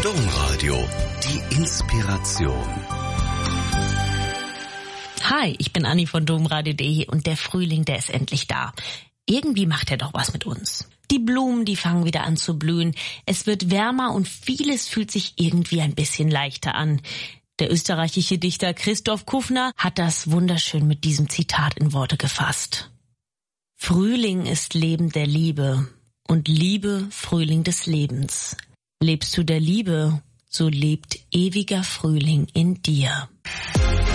Domradio, die Inspiration. Hi, ich bin Anni von domradio.de und der Frühling, der ist endlich da. Irgendwie macht er doch was mit uns. Die Blumen, die fangen wieder an zu blühen. Es wird wärmer und vieles fühlt sich irgendwie ein bisschen leichter an. Der österreichische Dichter Christoph Kufner hat das wunderschön mit diesem Zitat in Worte gefasst. Frühling ist Leben der Liebe und Liebe Frühling des Lebens. Lebst du der Liebe, so lebt ewiger Frühling in dir.